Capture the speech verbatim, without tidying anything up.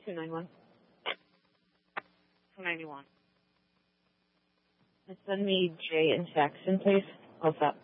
two nine one. two ninety-one. And send me Jay and Jackson, please. What's up?